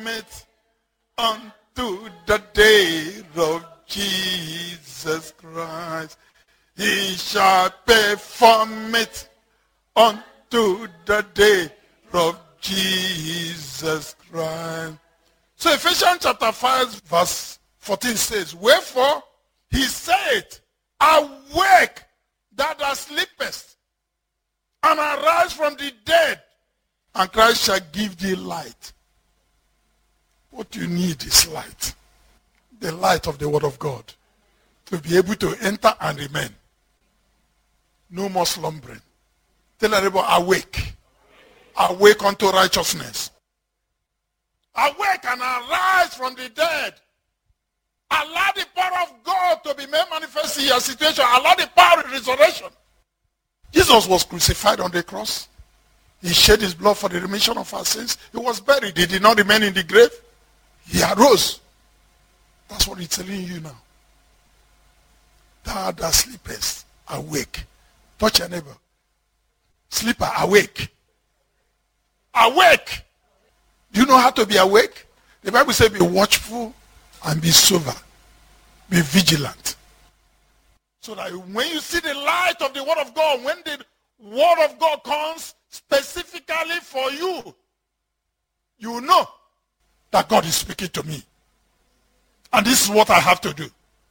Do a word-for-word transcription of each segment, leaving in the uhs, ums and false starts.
it unto the day of Jesus Christ. He shall perform it unto the day of Jesus Christ. So Ephesians chapter five verse fourteen says, wherefore he said, awake that thou sleepest, and arise from the dead, and Christ shall give thee light. What you need is light. The light of the word of God. To be able to enter and remain. No more slumbering. Tell everybody, awake. Awake unto righteousness. Awake and arise from the dead. Allow the power of God to be made manifest in your situation. Allow the power of resurrection. Jesus was crucified on the cross. He shed his blood for the remission of our sins. He was buried. He did not remain in the grave. He arose. That's what he's telling you now. Thou that sleepest, awake. Touch your neighbor. Sleeper, awake. Awake. Do you know how to be awake? The Bible says be watchful and be sober. Be vigilant. So that when you see the light of the word of God, when the word of God comes specifically for you, you will know that God is speaking to me. And this is what I have to do.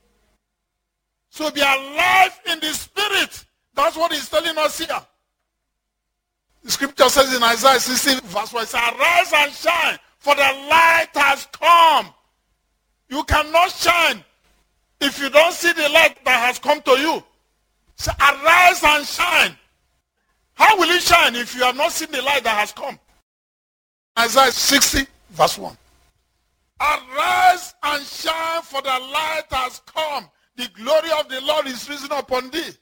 So be alive in the spirit. That's what he's telling us here. The scripture says in Isaiah sixteen verse one, it says, arise and shine, for the light has come. You cannot shine if you don't see the light that has come to you. So arise and shine. How will you shine if you have not seen the light that has come? Isaiah sixty verse one. Arise and shine, for the light has come. The glory of the Lord is risen upon thee.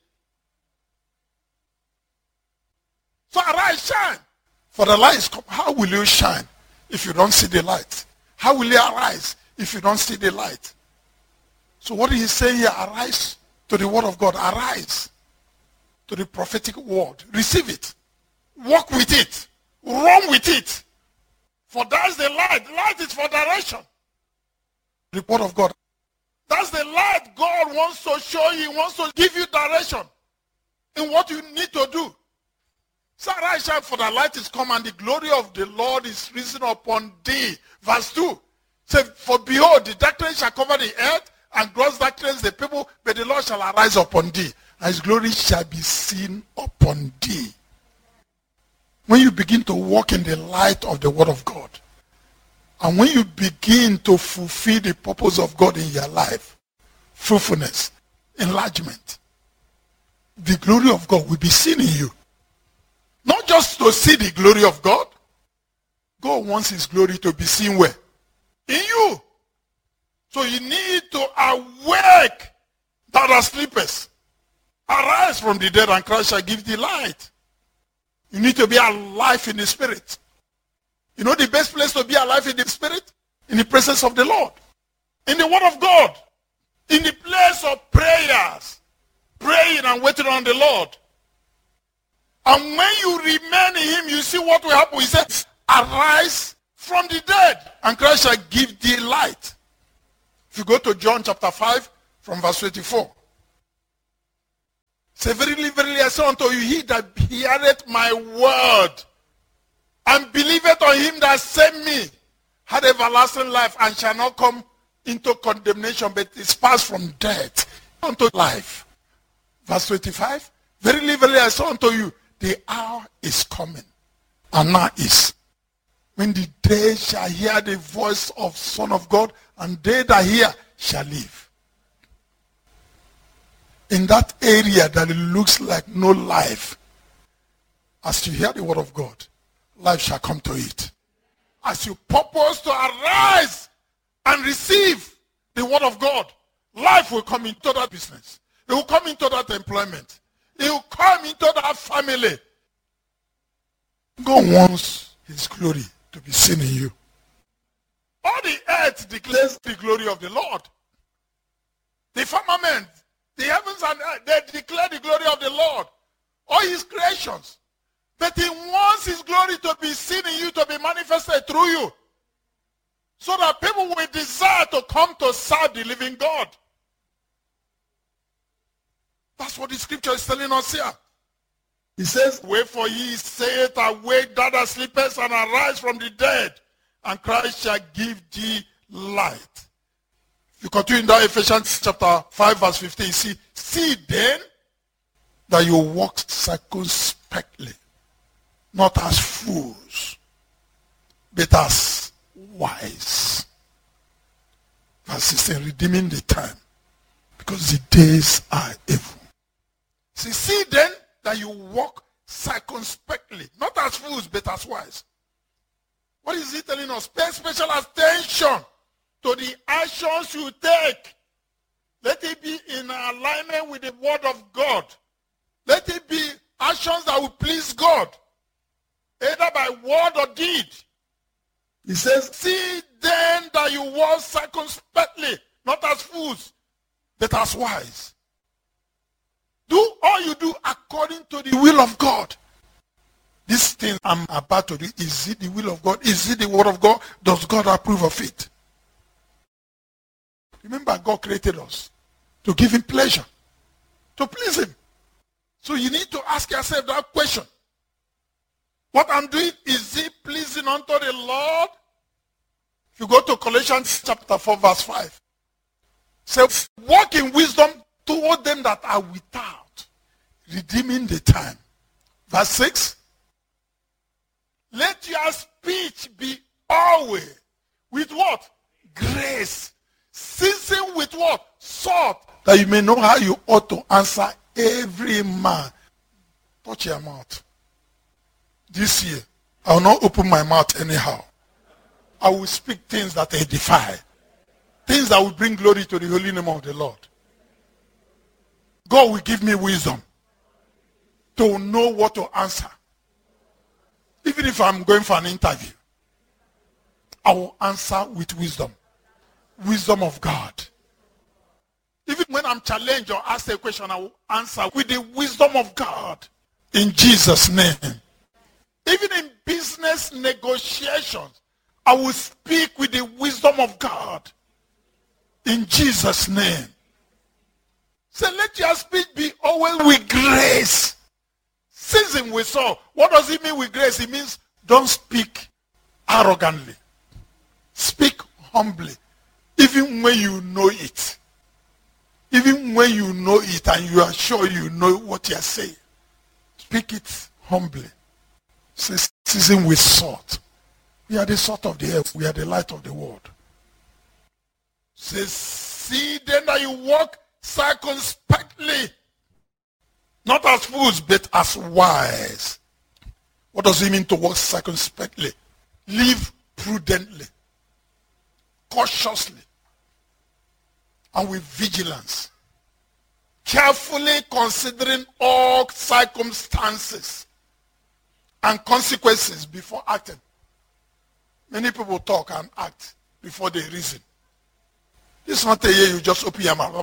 So arise, shine. For the light is come. How will you shine if you don't see the light? How will you arise if you don't see the light? So what he is saying here, arise to the word of God. Arise to the prophetic word. Receive it. Walk with it. Run with it. For that's the light. Light is for direction. The word of God. That's the light God wants to show you. He wants to give you direction in what you need to do. So arise, shine, for the light is come, and the glory of the Lord is risen upon thee. Verse two. Say, for behold, the darkness shall cover the earth, and gross darkness the people, but the Lord shall arise upon thee, and his glory shall be seen upon thee. When you begin to walk in the light of the word of God, and when you begin to fulfill the purpose of God in your life, fruitfulness, enlargement, the glory of God will be seen in you. Not just to see the glory of God. God wants his glory to be seen where? In you. So you need to awake that are sleepers. Arise from the dead, and Christ shall give thee light. You need to be alive in the spirit. You know the best place to be alive in the spirit? In the presence of the Lord. In the word of God. In the place of prayers. Praying and waiting on the Lord. And when you remain in him, you see what will happen. He says, arise from the dead, and Christ shall give thee light. If you go to John chapter five, from verse twenty-four. Say, verily, verily, I say unto you, he that heareth my word, and believeth on him that sent me, had everlasting life, and shall not come into condemnation, but is passed from death unto life. Verse twenty-five. Verily, verily, I say unto you, the hour is coming, and now is, when the dead shall hear the voice of Son of God, and they that hear shall live. In that area that it looks like no life, as you hear the word of God, life shall come to it. As you purpose to arise and receive the word of God, life will come into that business. It will come into that employment. It will come into that family. God wants his glory to be seen in you. All the earth declares the glory of the Lord. The firmament, the heavens and earth, they declare the glory of the Lord. All his creations. But he wants his glory to be seen in you, to be manifested through you. so that people will desire to come to serve the living God. That's what the scripture is telling us here. He says, wait for ye, saith, awake, thou that sleepest, and arise from the dead, and Christ shall give thee light. If you continue in that Ephesians chapter five, verse fifteen, you see, see then that you walk circumspectly, not as fools, but as wise. Verse sixteen, redeeming the time, because the days are evil. See, see then that you walk circumspectly, not as fools, but as wise. What is he telling us? Pay special attention to the actions you take. Let it be in alignment with the word of God. Let it be actions that will please God, either by word or deed. He says, see then that you walk circumspectly, not as fools, but as wise. Do all you do according to the will of God. This thing I'm about to do, is it the will of God? Is it the word of God? Does God approve of it? Remember, God created us to give him pleasure, to please him. So you need to ask yourself that question. What I'm doing, is it pleasing unto the Lord? If you go to Colossians chapter four, verse five, say, walk in wisdom toward them that are without, redeeming the time. Verse six, let your speech be always with what? Grace. Seasoned with what? Salt. That you may know how you ought to answer every man. Touch your mouth. This year, I will not open my mouth anyhow. I will speak things that edify. Things that will bring glory to the holy name of the Lord. God will give me wisdom to know what to answer. Even if I'm going for an interview, I will answer with wisdom. Wisdom of God. Even when I'm challenged or asked a question, I will answer with the wisdom of God. In Jesus' name. Even in business negotiations, I will speak with the wisdom of God. In Jesus' name. So let your speech be always with grace. Seasoned with salt. What does it mean with grace? It means don't speak arrogantly. Speak humbly. Even when you know it. Even when you know it and you are sure you know what you are saying. Speak it humbly. Say, seasoned with salt. We are the salt of the earth. We are the light of the world. Say, see then that you walk circumspectly. Not as fools, but as wise. What does it mean to walk circumspectly? Live prudently. Cautiously. And with vigilance. Carefully considering all circumstances and consequences before acting. Many people talk and act before they reason. This is not a year you just open your mouth.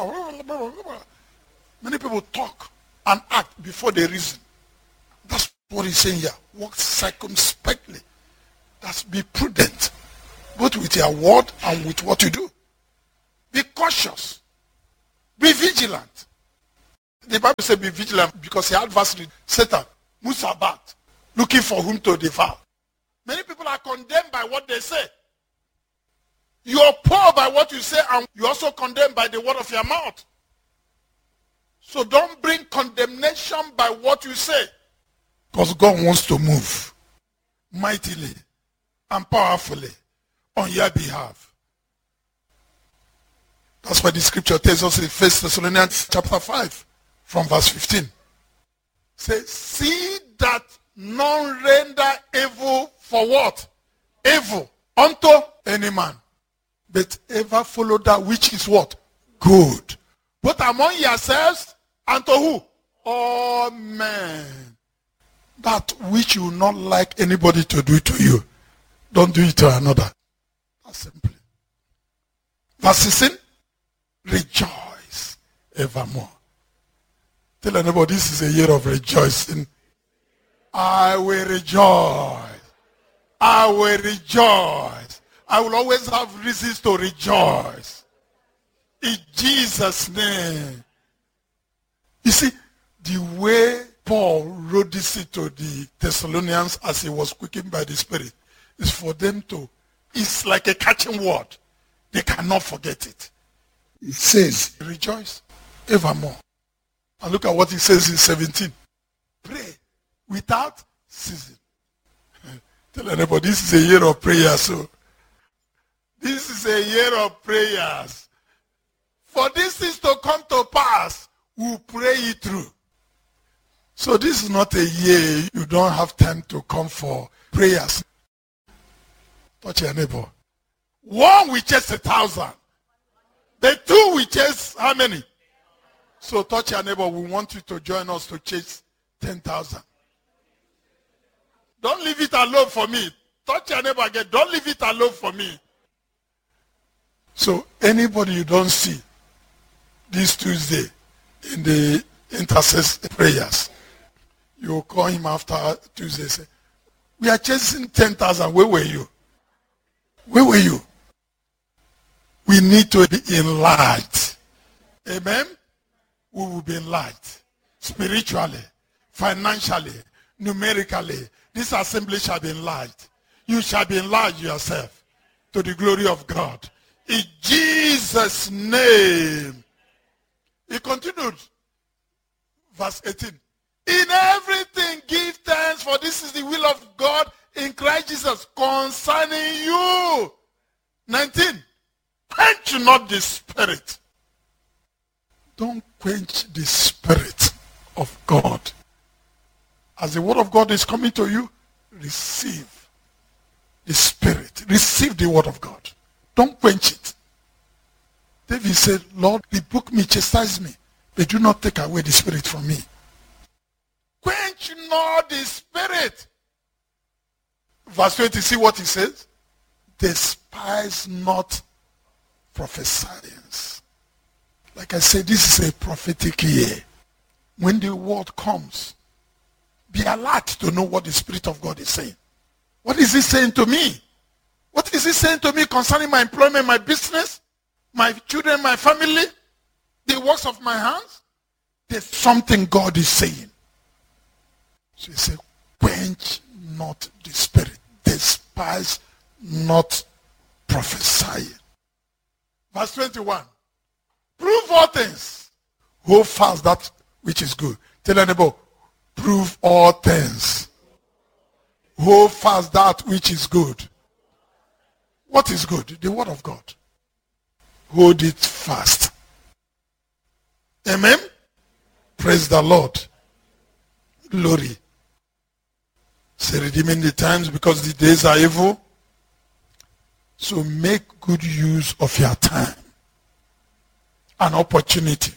Many people talk and act before they reason. That's what he's saying here. Walk circumspectly. That's be prudent. Both with your word and with what you do. Be cautious. Be vigilant. The Bible says be vigilant because your adversary, Satan, moves about, looking for whom to devour. Many people are condemned by what they say. You are poor by what you say, and you also condemned by the word of your mouth. So don't bring condemnation by what you say. Because God wants to move mightily and powerfully on your behalf. That's why the scripture tells us in First Thessalonians chapter five from verse fifteen. Say, see that none render evil for what? Evil unto any man. But ever follow that which is what? Good. Both among yourselves and to who? All men. That which you not like anybody to do to you, don't do it to another. That's simple. Verse sixteen. Rejoice evermore. Tell anybody this is a year of rejoicing. I will rejoice. I will rejoice. I will always have reasons to rejoice. In Jesus' name. You see, the way Paul wrote this to the Thessalonians as he was quickened by the Spirit is for them to, it's like a catching word. They cannot forget it. It says, rejoice evermore. And look at what he says in seventeen. Pray without ceasing. Tell anybody, this is a year of prayer. So this is a year of prayers. For this is to come to pass, we'll pray it through. So this is not a year you don't have time to come for prayers. Touch your neighbor. One we chase a thousand. The two we chase how many? So touch your neighbor. We want you to join us to chase ten thousand. Don't leave it alone for me. Touch your neighbor again. Don't leave it alone for me. So anybody you don't see this Tuesday in the intercessory prayers, you call him after Tuesday and say, we are chasing ten thousand. Where were you? Where were you? We need to be enlarged. Amen? We will be enlarged. Spiritually, financially, numerically. This assembly shall be enlarged. You shall be enlarged yourself to the glory of God. In Jesus' name. He continued. Verse eighteen. In everything give thanks, for this is the will of God in Christ Jesus concerning you. nineteen. Quench not the spirit. Don't quench the spirit of God. As the word of God is coming to you, receive the spirit. Receive the word of God. Don't quench it. David said, Lord, rebuke me, chastise me, but do not take away the spirit from me. Quench not the spirit. Verse twenty, see what he says? Despise not prophesying. Like I said, this is a prophetic year. When the word comes, be alert to know what the Spirit of God is saying. What is he saying to me? What is he saying to me concerning my employment, my business, my children, my family, the works of my hands? There's something God is saying. So he said, quench not the spirit. Despise not prophesying. Verse twenty-one. Prove all things. Hold fast that which is good. Tell anybody, prove all things. Hold fast that which is good. What is good? The word of God. Hold it fast. Amen? Praise the Lord. Glory. Say, redeeming the times because the days are evil. So make good use of your time. An opportunity.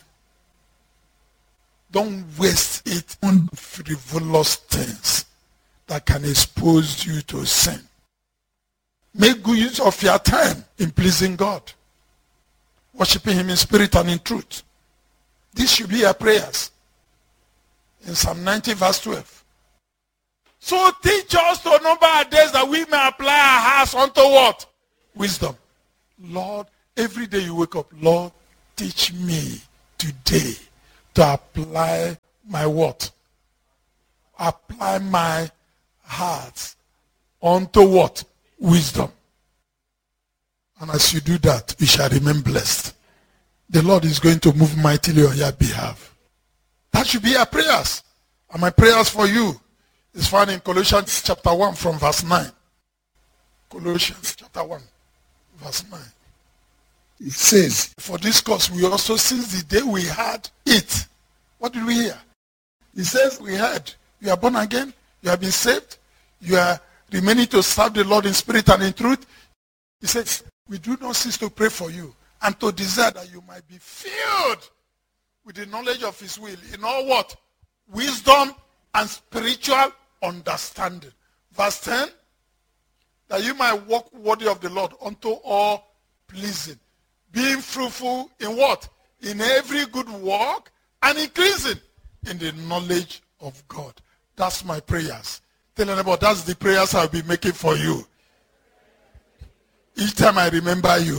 Don't waste it on frivolous things that can expose you to sin. Make good use of your time in pleasing God. Worshiping him in spirit and in truth. This should be our prayers. In Psalm ninety verse twelve. So teach us to number our days that we may apply our hearts unto what? Wisdom. Lord, every day you wake up, Lord, teach me today to apply my what? Apply my heart unto what? Wisdom. And as you do that, you shall remain blessed. The Lord is going to move mightily on your behalf. That should be our prayers. And my prayers for you is found in Colossians chapter one from verse nine. Colossians chapter one, verse nine. It says, for this cause we also, since the day we heard it. What did we hear? It says we heard. You are born again. You have been saved. You are remaining to serve the Lord in spirit and in truth. He says, we do not cease to pray for you and to desire that you might be filled with the knowledge of his will. In all what? Wisdom and spiritual understanding. Verse ten, that you might walk worthy of the Lord unto all pleasing. Being fruitful in what? In every good work and increasing in the knowledge of God. That's my prayers. Tell anybody, that's the prayers I'll be making for you. each time I remember you.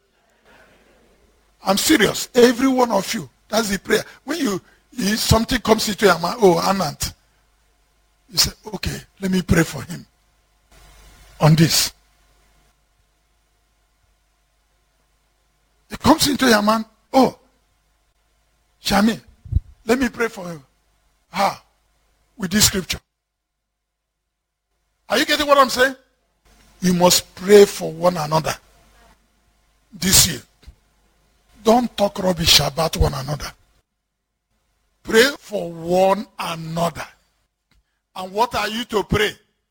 I'm serious. Every one of you. That's the prayer. When you, you something comes into your mind, oh, Anant. You say, okay, let me pray for him on this. It comes into your mind, oh, Shami, let me pray for you. Ah, with this scripture. Are you getting what I'm saying? You must pray for one another this year. Don't talk rubbish about one another. Pray for one another. And what are you to pray?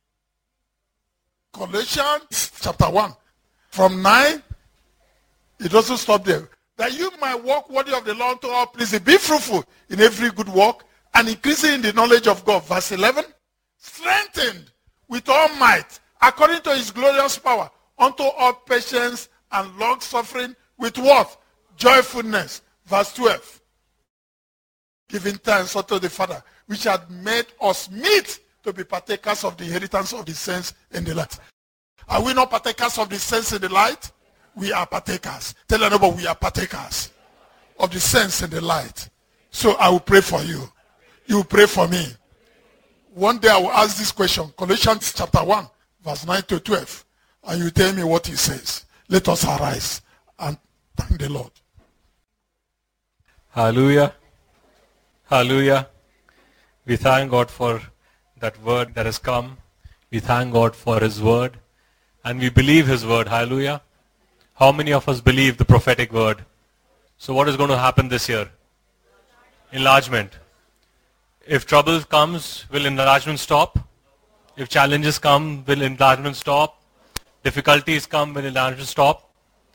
Colossians chapter one. From nine, it doesn't stop there. That you might walk worthy of the Lord to all pleasing. Be fruitful in every good work and increasing in the knowledge of God. Verse eleven. Strengthened with all might, according to his glorious power, unto all patience and long suffering with what? Joyfulness. Verse twelve. Giving thanks unto the Father, which had made us meet to be partakers of the inheritance of the saints in the light. Are we not partakers of the saints in the light? We are partakers. Tell your neighbor, we are partakers of the saints in the light. So I will pray for you. You will pray for me. One day I will ask this question. Colossians chapter one, verse nine to twelve. And you tell me what he says. Let us arise and thank the Lord. Hallelujah. Hallelujah. We thank God for that word that has come. We thank God for his word. And we believe his word. Hallelujah. How many of us believe the prophetic word? So what is going to happen this year? Enlargement. If trouble comes, will enlargement stop? If challenges come, will enlargement stop? Difficulties come, will enlargement stop?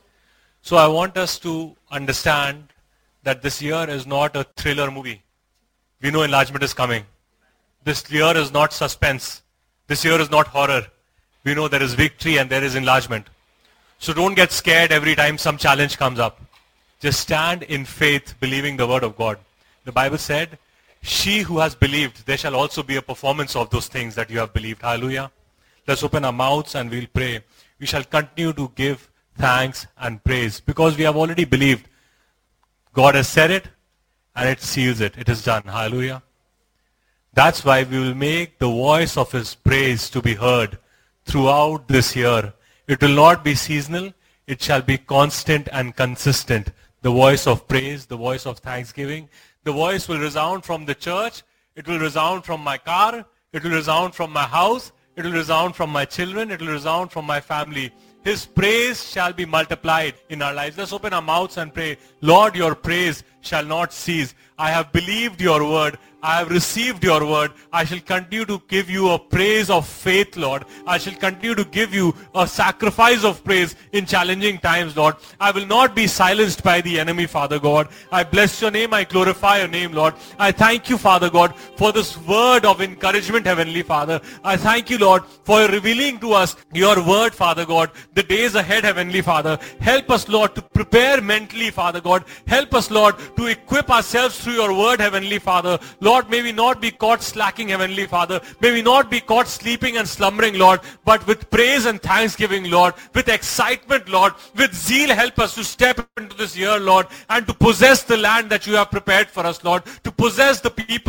So I want us to understand that this year is not a thriller movie. We know enlargement is coming. This year is not suspense. This year is not horror. We know there is victory and there is enlargement. So don't get scared every time some challenge comes up. Just stand in faith, believing the word of God. The Bible said, she who has believed, there shall also be a performance of those things that you have believed. Hallelujah. Let's open our mouths and we'll pray. We shall continue to give thanks and praise because we have already believed. God has said it and it seals it. It is done. Hallelujah. That's why we will make the voice of his praise to be heard throughout this year. It will not be seasonal. It shall be constant and consistent. The voice of praise, the voice of thanksgiving. The voice will resound from the church. It will resound from my car. It will resound from my house. It will resound from my children. It will resound from my family. His praise shall be multiplied in our lives. Let's open our mouths and pray. Lord, your praise shall not cease. I have believed your word. I have received your word. I shall continue to give you a praise of faith, Lord. I shall continue to give you a sacrifice of praise in challenging times, Lord. I will not be silenced by the enemy, Father God. I bless your name. I glorify your name, Lord. I thank you, Father God, for this word of encouragement, Heavenly Father. I thank you, Lord, for revealing to us your word, Father God, the days ahead, Heavenly Father. Help us, Lord, to prepare mentally, Father God. Help us, Lord, to equip ourselves through your word, Heavenly Father. Lord, may we not be caught slacking, Heavenly Father. May we not be caught sleeping and slumbering, Lord, but with praise and thanksgiving, Lord, with excitement, Lord, with zeal, help us to step into this year, Lord, and to possess the land that you have prepared for us, Lord, to possess the people